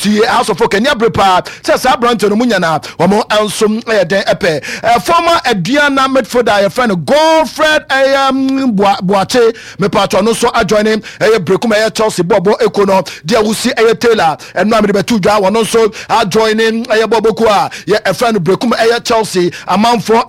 tie House of Folk enya brepa say sa brand no munya na omo ansom den epe former Aduana midfielder your friend Godfred Boache me patro no so adjoining brekum Chelsea bobo ekono dia wusi Taylor eno amede betu dwa wono so adjoining bobo ko a your friend brekum Chelsea amanfo